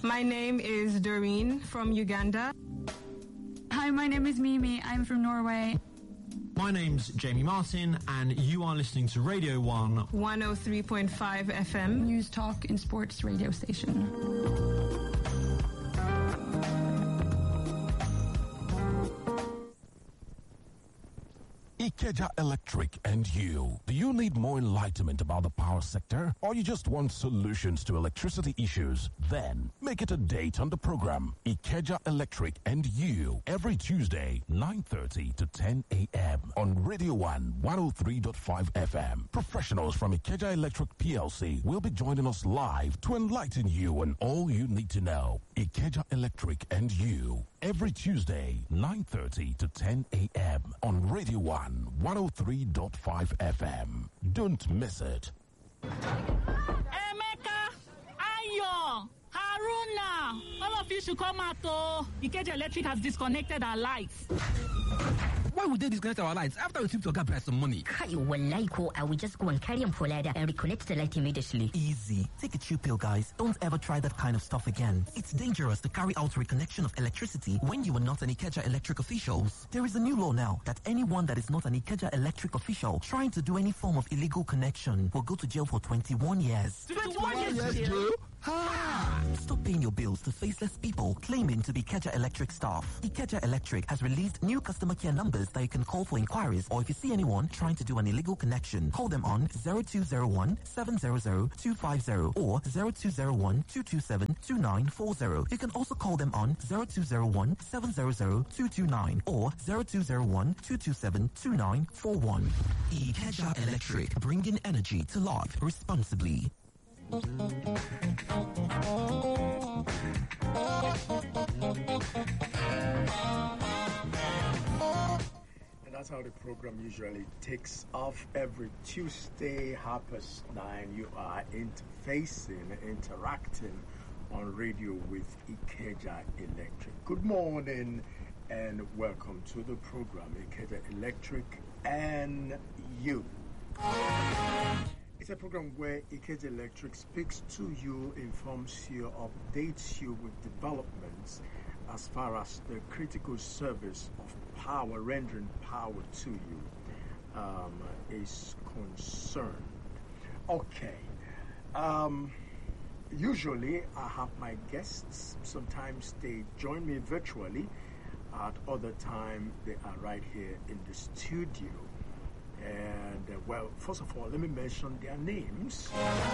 My name is Doreen from Uganda. Hi, my name is Mimi. I'm from Norway. My name's Jamie Martin, and you are listening to Radio 1 103.5 FM. News, talk, and sports radio station. Ikeja Electric and you. Do you need more enlightenment about the power sector? Or you just want solutions to electricity issues? Then make it a date on the program Ikeja Electric and you every Tuesday 9:30 to 10 a.m. on Radio 1 103.5 FM. Professionals from Ikeja Electric PLC will be joining us live to enlighten you on all you need to know. Ikeja Electric and you every Tuesday 9:30 to 10 a.m. on Radio 1 103.5 FM. Don't miss it. Emeka, Ayo, Haruna, all of you should come out. Ikeja Electric has disconnected our lights. Why would they disconnect our lights after we took your gap some money? Kai, wallahi ko, I will just go and carry on for ladder and reconnect the light immediately. Easy. Take a chill pill, guys. Don't ever try that kind of stuff again. It's dangerous to carry out reconnection of electricity when you are not an Ikeja Electric officials. There is a new law now that anyone that is not an Ikeja Electric official trying to do any form of illegal connection will go to jail for 21 years. 21 years jail? Stop paying your bills to faceless people claiming to be Ikeja Electric staff. Ikeja Electric has released new customer care numbers that you can call for inquiries, or if you see anyone trying to do an illegal connection, call them on 0201 700 250 or 0201 227 2940. You can also call them on 0201 700 229 or 0201 227 2941. Ikeja Electric, bringing energy to life responsibly. And that's how the program usually takes off every Tuesday, 9:30. You are interacting on radio with Ikeja Electric. Good morning and welcome to the program Ikeja Electric and you. It's a program where Ikeja Electric speaks to you, informs you, updates you with developments as far as the critical service of power, rendering power to you, is concerned. Okay. Usually I have my guests. Sometimes they join me virtually. At other time they are right here in the studio. And, well, first of all, let me mention their names.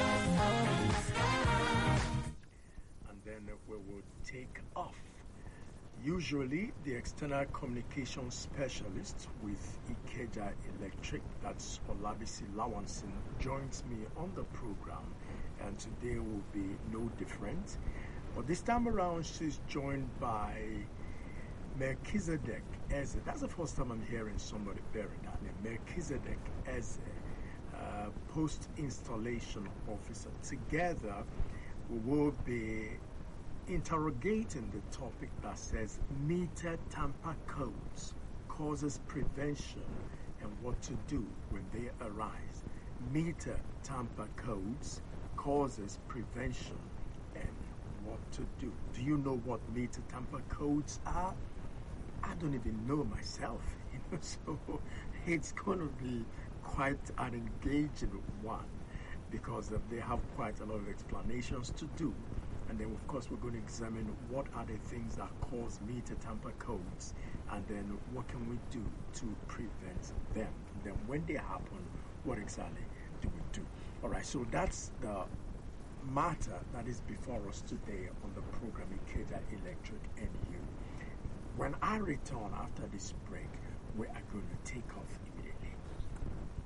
And then we will take off. Usually, the external communication specialist with Ikeja Electric, that's Olabisi Lawanson, joins me on the program. And today will be no different. But this time around, she's joined by Melchizedek Eze. That's the first time I'm hearing somebody bearing that name. Melchizedek Eze, post-installation officer. Together, we will be interrogating the topic that says meter tamper codes, causes prevention, and what to do when they arise. Meter tamper codes, causes prevention, and what to do. Do you know what meter tamper codes are? I don't even know myself, so it's going to be quite an engaging one because they have quite a lot of explanations to do. And then, of course, we're going to examine what are the things that cause meter tamper codes, and then what can we do to prevent them. And then when they happen, what exactly do we do? All right, so that's the matter that is before us today on the program Ikeja Electric and you. When I return after this break, we are going to take off